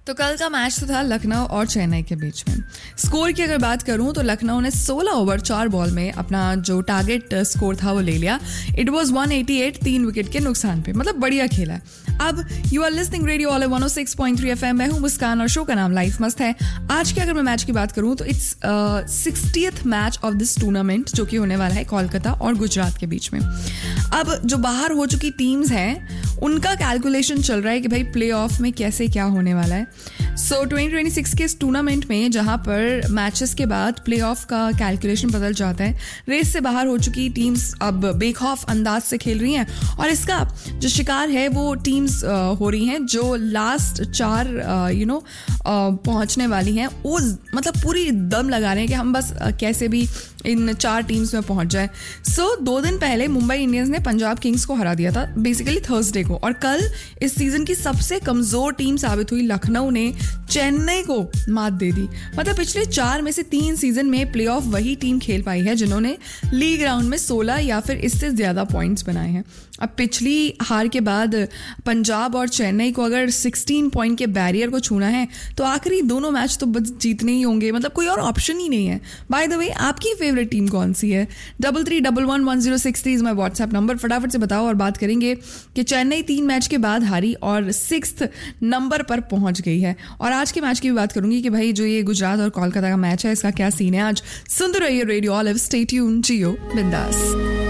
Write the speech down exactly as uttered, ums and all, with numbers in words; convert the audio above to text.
तो कल का मैच तो था लखनऊ और चेन्नई के बीच में। स्कोर की अगर बात करूं तो लखनऊ ने सोलह ओवर चार बॉल में अपना जो टारगेट स्कोर था वो ले लिया। It was one eighty eight, तीन विकेट के नुकसान पे, मतलब बढ़िया खेला है। अब you are listening radio all one O six point three FM. मैं हूं मुस्कान और शो का नाम लाइफ मस्त है। आज के अगर मैं मैच की बात करूं तो it's sixtieth match of this tournament जो कि होने वाला है कोलकाता और गुजरात के बीच में। अब जो बाहर हो चुकी टीम्स हैं उनका कैलकुलेशन चल रहा है कि भाई प्ले ऑफ में कैसे क्या होने वाला है। सो ट्वेंटी ट्वेंटी सिक्स के इस टूर्नामेंट में जहां पर मैचेस के बाद प्ले ऑफ का कैलकुलेशन बदल जाता है, रेस से बाहर हो चुकी टीम्स अब बेखौफ अंदाज से खेल रही हैं और इसका जो शिकार है वो टीम्स हो रही हैं जो लास्ट चार यू नो पहुंचने वाली हैं। वो मतलब पूरी दम लगा रहे हैं कि हम बस कैसे भी इन चार टीम्स में पहुंच जाए। सो so, दो दिन पहले मुंबई इंडियंस ने पंजाब किंग्स को हरा दिया था, बेसिकली थर्सडे को, और कल इस सीजन की सबसे कमजोर टीम साबित हुई लखनऊ ने चेन्नई को मात दे दी। मतलब पिछले चार में से तीन सीजन में प्लेऑफ वही टीम खेल पाई है जिन्होंने लीग राउंड में सोलह या फिर इससे ज्यादा पॉइंट्स बनाए हैं। अब पिछली हार के बाद पंजाब और चेन्नई को अगर सोलह पॉइंट के बैरियर को छूना है तो आखिरी दोनों मैच तो बस जीतने ही होंगे, मतलब कोई और ऑप्शन ही नहीं है। बाय द वे, आपकी फेवरेट टीम कौन सी है? Double three double one one zero six three is my WhatsApp number. फटाफट से बताओ और बात करेंगे कि चेन्नई तीन मैच के बाद हारी और सिक्स्थ नंबर पर पहुंच गई है। और आज के मैच की भी बात करूंगी कि भाई जो ये गुजरात और कोलकाता का मैच है इसका क्या सीन है। आज सुनते रहिए रेडियो ऑलिव, स्टे ट्यून्ड, जियो बिंदास।